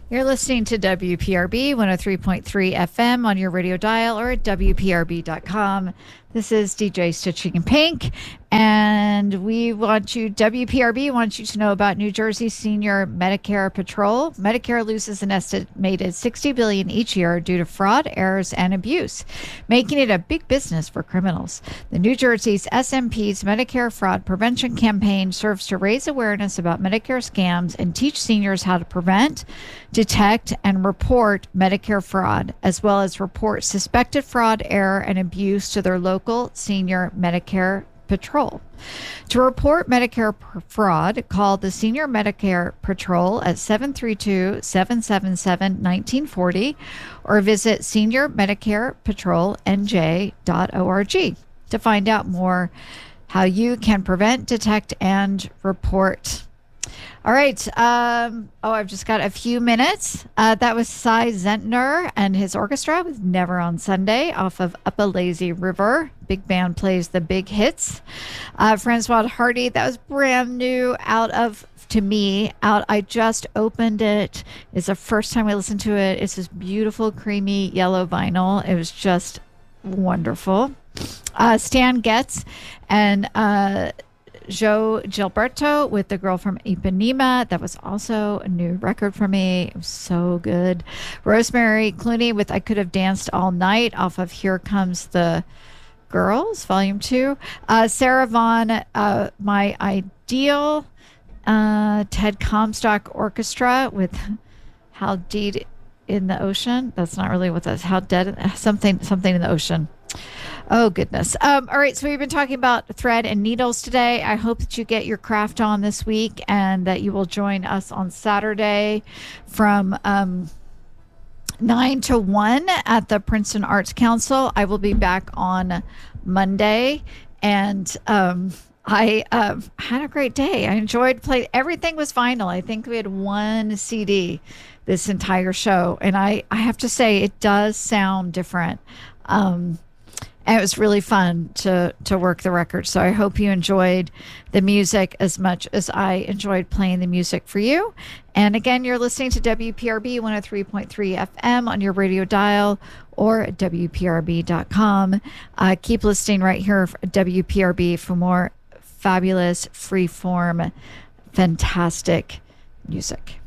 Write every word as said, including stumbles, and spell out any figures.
You're listening to W P R B one oh three point three F M on your radio dial or at W P R B dot com. This is D J Stitching in Pink, and we want you, W P R B wants you to know about New Jersey Senior Medicare Patrol. Medicare loses an estimated sixty billion dollars each year due to fraud, errors, and abuse, making it a big business for criminals. The New Jersey's S M P's Medicare Fraud Prevention Campaign serves to raise awareness about Medicare scams and teach seniors how to prevent, detect, and report Medicare fraud, as well as report suspected fraud, error, and abuse to their local senior Medicare Patrol. To report Medicare fraud, call the Senior Medicare Patrol at seven three two, seven seven seven, one nine four zero or visit senior medicare patrol n j dot org to find out more how you can prevent, detect, and report. All right. Um, oh, I've just got a few minutes. Uh, that was Cy Zentner and his orchestra with Never on Sunday off of Up a Lazy River. Big band plays the big hits. Uh, Francois Hardy, that was brand new out of, to me, out. I just opened it. It's the first time I listened to it. It's this beautiful, creamy yellow vinyl. It was just wonderful. Uh, Stan Getz and uh, Joe Gilberto with The Girl from Ipanema. That was also a new record for me. It was so good. Rosemary Clooney with I Could Have Danced All Night off of Here Comes the Girls, Volume two. Uh, Sarah Vaughan, uh, My Ideal. Uh, Ted Comstock Orchestra with How Deep in the Ocean. That's not really what that's. How Dead, something, something in the ocean. Oh, goodness. Um, all right. So we've been talking about thread and needles today. I hope that you get your craft on this week and that you will join us on Saturday from um, nine to one at the Princeton Arts Council. I will be back on Monday. And um, I uh, had a great day. I enjoyed playing. Everything was vinyl. I think we had one C D this entire show. And I, I have to say, it does sound different. Um, And it was really fun to to work the record. So I hope you enjoyed the music as much as I enjoyed playing the music for you. And again, you're listening to W P R B one oh three point three F M on your radio dial or at W P R B dot com. Uh, keep listening right here at W P R B for more fabulous, free-form, fantastic music.